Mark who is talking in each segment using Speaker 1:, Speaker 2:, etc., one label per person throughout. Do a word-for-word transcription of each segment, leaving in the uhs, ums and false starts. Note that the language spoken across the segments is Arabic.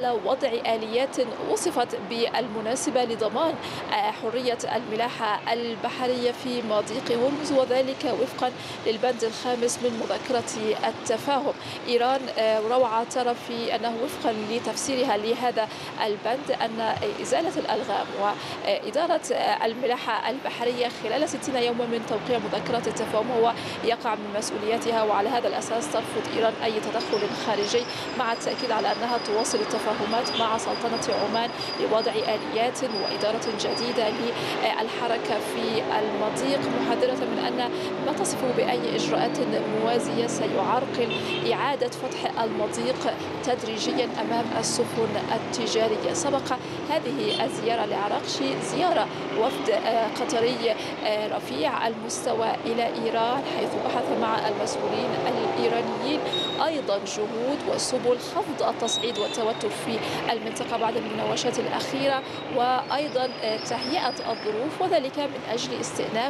Speaker 1: على وضع آليات وصفت بالمناسبة لضمان حرية الملاحة البحرية في مضيق هرمز، وذلك وفقا للبند الخامس من مذكرة التفاهم. إيران روعة ترى في أنه وفقا لتفسيرها لهذا البند أن إزالة الألغام وإدارة الملاحة البحرية خلال ستين يوما من توقيع مذكرة التفاهم هو يقع من مسؤولياتها، وعلى هذا الأساس ترفض إيران أي تدخل خارجي، مع التأكيد على أنها تواصل التفاهمات مع سلطنة عمان لوضع آليات وإدارة جديدة للحركة في المضيق، محذرة من أن ما تصفه بأي إجراءات موازية سيعرقل إعادة فتح المضيق تدريجيا أمام السفن التجارية. سبق هذه الزيارة لعراقشي زيارة وفد قطري رفيع المستوى إلى إيران، حيث بحث مع المسؤولين الإيرانيين أيضا جهود وسبل خفض التصعيد والتوتر في المنطقة بعد المناوشات الأخيرة، وأيضا تهيئة الظروف، وذلك من أجل استئناف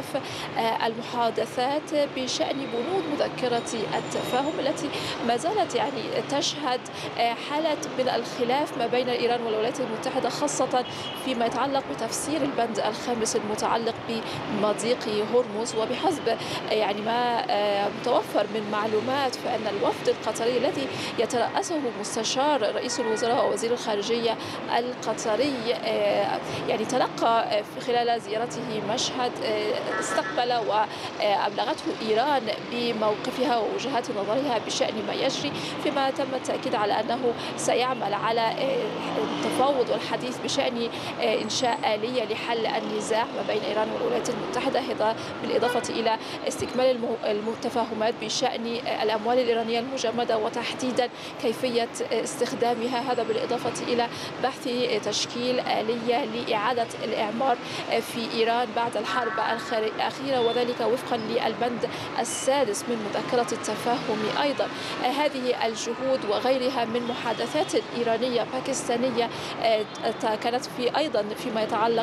Speaker 1: المحادثات بشأن بنود مذكرة التفاهم التي ما زالت يعني تشهد حالة من الخلاف ما بين إيران والولايات المتحدة، خاصة فيما يتعلق بتفسير البند الخامس المتعلق بمضيق هرمز. وبحسب يعني ما متوفر من معلومات فإن الوفد القطري الذي يترأسه مستشار رئيس الوزراء ووزير الخارجية القطري يعني تلقى خلال زيارته مشهد استقبل وأبلغته إيران بموقفها ووجهات نظرها بشأن ما يجري، فيما تم التأكيد على أنه سيعمل على التفاوض والحديث بشأن إنشاء آلية لحل النزاع ما بين إيران والولايات المتحدة، هذا بالإضافة إلى استكمال التفاهمات بشأن الأموال الإيرانية المجمدة وتحديدا كيفية استخدامها، هذا بالإضافة إلى بحث تشكيل آلية لإعادة الإعمار في إيران بعد الحرب الأخيرة، وذلك وفقا للبند السادس من مذكرة التفاهم. أيضا هذه الجهود وغيرها من محادثات إيرانية باكستانية كانت في أيضا فيما يتعلق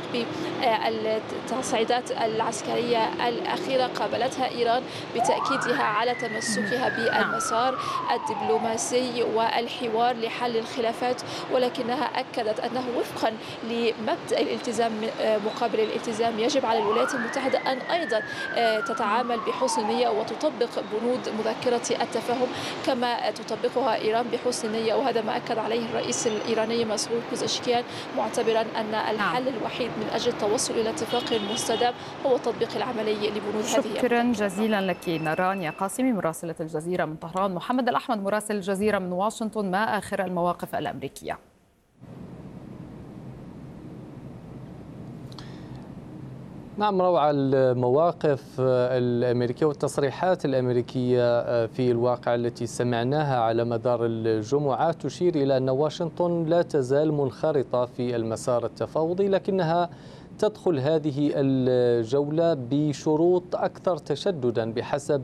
Speaker 1: بالتصعيدات العسكرية الأخيرة قابلتها إيران بتأكيدها على تمسكها بالمسار الدبلوماسي والحوار لحل الخلافات، ولكنها أكدت أنه وفقا لمبدأ الالتزام مقابل الالتزام يجب على الولايات المتحدة أن أيضا تتعامل بحسن نية وتطبق بنود مذكرة التفاهم كما تطبقها إيران بحسن نية، وهذا ما أكد عليه الرئيس الإيراني مسعود بوزشكيان، معتبرا أن الحل الوحيد من أجل التوصل إلى اتفاق مستدام هو التطبيق العملي لبنود هذه.
Speaker 2: شكرا جزيلا لك نرانيا قاسمي مراسلة الجزيرة من طهران. محمد الأحمد مراسل الجزيرة من واشنطن، ما آخر المواقف الأمريكية؟
Speaker 3: نعم روعة، المواقف الأمريكية والتصريحات الأمريكية في الواقع التي سمعناها على مدار الجمعات تشير إلى أن واشنطن لا تزال منخرطة في المسار التفاوضي، لكنها تدخل هذه الجولة بشروط أكثر تشددا. بحسب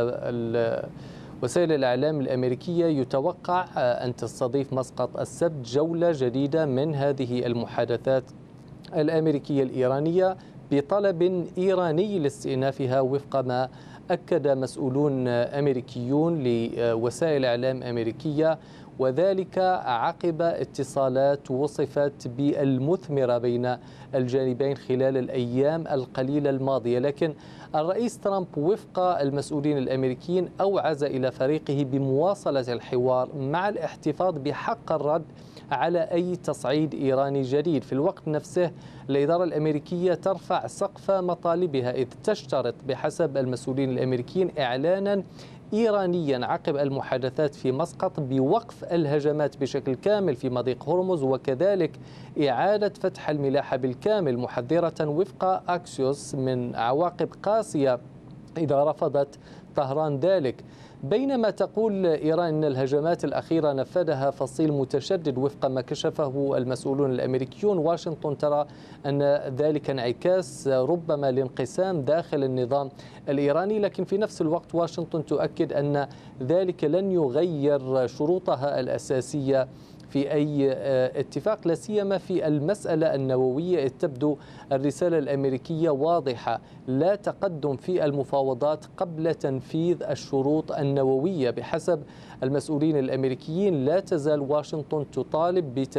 Speaker 3: وسائل الإعلام الأمريكية يتوقع أن تستضيف مسقط السبت جولة جديدة من هذه المحادثات الأمريكية الإيرانية بطلب إيراني لاستئنافها، وفق ما أكد مسؤولون أمريكيون لوسائل إعلام أمريكية، وذلك عقب اتصالات وصفت بالمثمرة بين الجانبين خلال الأيام القليلة الماضية. لكن الرئيس ترامب وفق المسؤولين الأمريكيين أوعز إلى فريقه بمواصلة الحوار مع الاحتفاظ بحق الرد على أي تصعيد إيراني جديد. في الوقت نفسه الإدارة الأمريكية ترفع سقف مطالبها، إذ تشترط بحسب المسؤولين الأمريكيين إعلانا إيرانيا عقب المحادثات في مسقط بوقف الهجمات بشكل كامل في مضيق هرمز، وكذلك إعادة فتح الملاحة بالكامل، محذرة وفق أكسيوس من عواقب قاسية إذا رفضت طهران ذلك. بينما تقول إيران أن الهجمات الأخيرة نفذها فصيل متشدد وفق ما كشفه المسؤولون الأمريكيون، واشنطن ترى أن ذلك انعكاس ربما لانقسام داخل النظام الإيراني، لكن في نفس الوقت واشنطن تؤكد أن ذلك لن يغير شروطها الأساسية في أي اتفاق، لا سيما في المسألة النووية، إذ تبدو الرسالة الأمريكية واضحة: لا تقدم في المفاوضات قبل تنفيذ الشروط النووية. بحسب المسؤولين الأمريكيين لا تزال واشنطن تطالب